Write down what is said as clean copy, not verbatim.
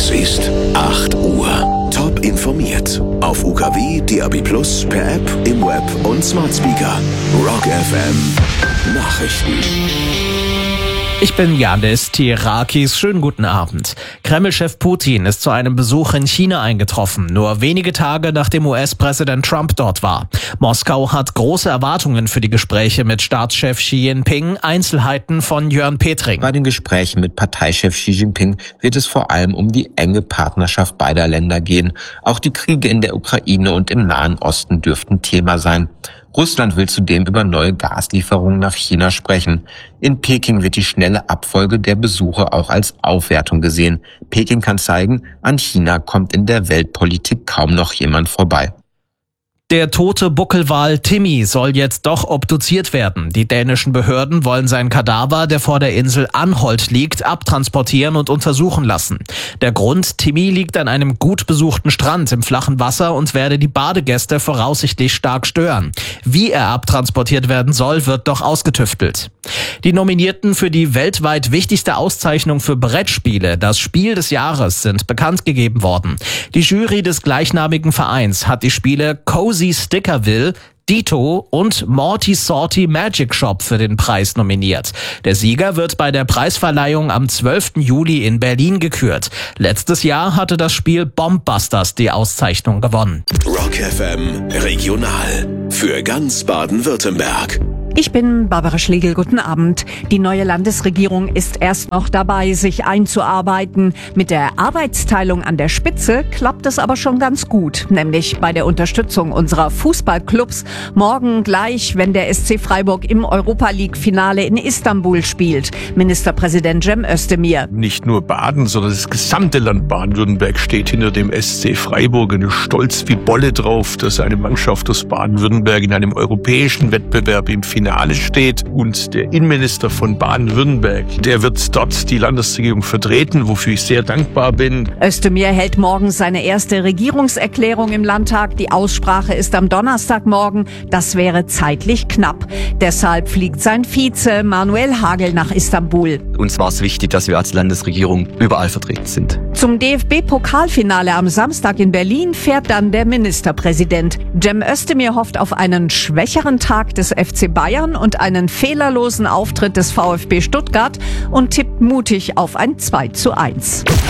Es ist 8 Uhr. Top informiert. Auf UKW, DAB+, per App, im Web und Smart Speaker. Rock FM Nachrichten. Ich bin Janis Tirakis. Schönen guten Abend. Kreml-Chef Putin ist zu einem Besuch in China eingetroffen, nur wenige Tage nachdem US-Präsident Trump dort war. Moskau hat große Erwartungen für die Gespräche mit Staatschef Xi Jinping. Einzelheiten von Jörn Petring. Bei den Gesprächen mit Parteichef Xi Jinping wird es vor allem um die enge Partnerschaft beider Länder gehen. Auch die Kriege in der Ukraine und im Nahen Osten dürften Thema sein. Russland will zudem über neue Gaslieferungen nach China sprechen. In Peking wird die schnelle Abfolge der Besuche auch als Aufwertung gesehen. Peking kann zeigen, an China kommt in der Weltpolitik kaum noch jemand vorbei. Der tote Buckelwal Timmy soll jetzt doch obduziert werden. Die dänischen Behörden wollen seinen Kadaver, der vor der Insel Anholt liegt, abtransportieren und untersuchen lassen. Der Grund: Timmy liegt an einem gut besuchten Strand im flachen Wasser und werde die Badegäste voraussichtlich stark stören. Wie er abtransportiert werden soll, wird doch ausgetüftelt. Die Nominierten für die weltweit wichtigste Auszeichnung für Brettspiele, das Spiel des Jahres, sind bekannt gegeben worden. Die Jury des gleichnamigen Vereins hat die Spiele Cozy Stickerville, Dito und Morty Sorty Magic Shop für den Preis nominiert. Der Sieger wird bei der Preisverleihung am 12. Juli in Berlin gekürt. Letztes Jahr hatte das Spiel Bombbusters die Auszeichnung gewonnen. Rock FM Regional für ganz Baden-Württemberg. Ich bin Barbara Schlegel, guten Abend. Die neue Landesregierung ist erst noch dabei, sich einzuarbeiten. Mit der Arbeitsteilung an der Spitze klappt es aber schon ganz gut, nämlich bei der Unterstützung unserer Fußballclubs. Morgen gleich, wenn der SC Freiburg im Europa-League-Finale in Istanbul spielt. Ministerpräsident Cem Özdemir. Nicht nur Baden, sondern das gesamte Land Baden-Württemberg steht hinter dem SC Freiburg und ist stolz wie Bolle drauf, dass eine Mannschaft aus Baden-Württemberg in einem europäischen Wettbewerb im Finale steht. Und der Innenminister von Baden-Württemberg, der wird dort die Landesregierung vertreten, wofür ich sehr dankbar bin. Özdemir hält morgen seine erste Regierungserklärung im Landtag. Die Aussprache ist am Donnerstagmorgen. Das wäre zeitlich knapp. Deshalb fliegt sein Vize Manuel Hagel nach Istanbul. Uns war es wichtig, dass wir als Landesregierung überall vertreten sind. Zum DFB-Pokalfinale am Samstag in Berlin fährt dann der Ministerpräsident. Cem Özdemir hofft auf einen schwächeren Tag des FC Bayern und einen fehlerlosen Auftritt des VfB Stuttgart und tippt mutig auf ein 2:1.